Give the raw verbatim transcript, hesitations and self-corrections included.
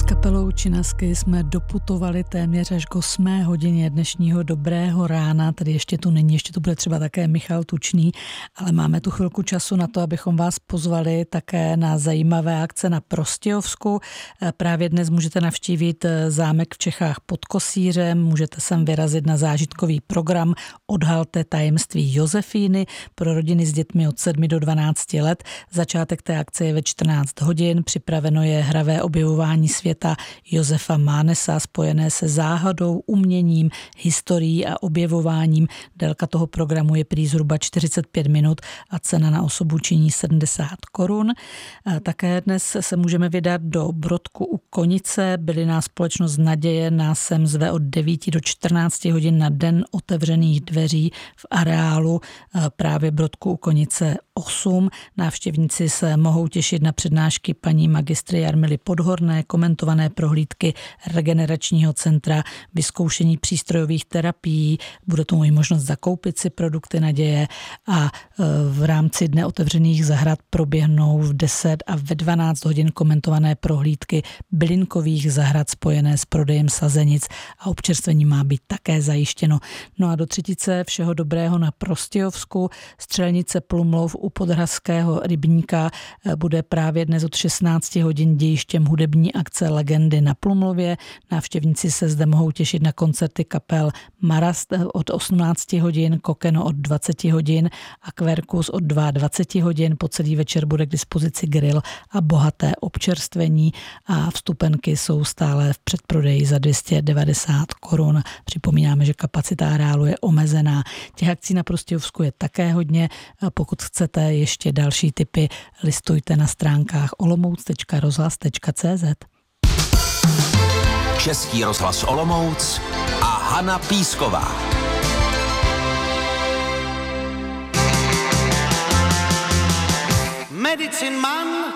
S kapelou Činasky jsme doputovali téměř až k osmé hodině dnešního dobrého rána, tady ještě tu není, ještě tu bude třeba také Michal Tučný, ale máme tu chvilku času na to, abychom vás pozvali také na zajímavé akce na Prostějovsku. Právě dnes můžete navštívit zámek v Čechách pod Kosířem, můžete sem vyrazit na zážitkový program Odhalte tajemství Josefíny pro rodiny s dětmi od sedmi do dvanácti let. Začátek té akce je ve čtrnáct hodin, připraveno je hravé objevování světa Josefa Mánesa spojené se záhadou, uměním, historií a objevováním. Délka toho programu je prý zhruba čtyřicet pět minut a cena na osobu činí sedmdesát korun. Také dnes se můžeme vydat do Brodku u Konice. Byliná společnost Naděje nás sem zve od devíti do čtrnácti hodin na den otevřených dveří v areálu právě Brodku u Konice osm. Návštěvníci se mohou těšit na přednášky paní magistry Jarmily Podhorné, komentované prohlídky regeneračního centra, vyzkoušení přístrojových terapií, bude tu i možnost zakoupit si produkty Naděje a v rámci dne otevřených zahrad proběhnou v deset a ve dvanáct hodin komentované prohlídky bylinkových zahrad spojené s prodejem sazenic a občerstvení má být také zajištěno. No a do třetice všeho dobrého na Prostějovsku. Střelnice Plumlov u Podhrazského rybníka bude právě dnes od šestnácti hodin dějištěm hudební akce Legendy na Plumlově. Návštěvníci se zde mohou těšit na koncerty kapel Marast od osmnácti hodin, Kokeno od dvaceti hodin a Kverkus od dvaceti dvou hodin. Po celý večer bude k dispozici grill a bohaté občerstvení a vstupenky jsou stále v předprodeji za dvě stě devadesát korun. Připomínáme, že kapacita areálu je omezená. Těch akcí na Prostějovsku je také hodně. Pokud chcete ještě další tipy, listujte na stránkách olomouc tečka rozhlas tečka cé zet. Český rozhlas Olomouc a Hana Písková. Medicine Man